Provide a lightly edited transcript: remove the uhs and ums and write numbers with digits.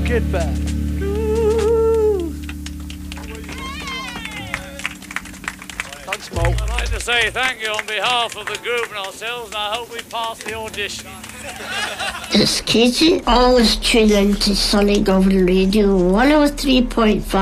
Get back. Thanks, Mo. I'd like to say thank you on behalf of the group and ourselves, and I hope we pass the audition. This kids always tune into Solid Government Radio 103.5.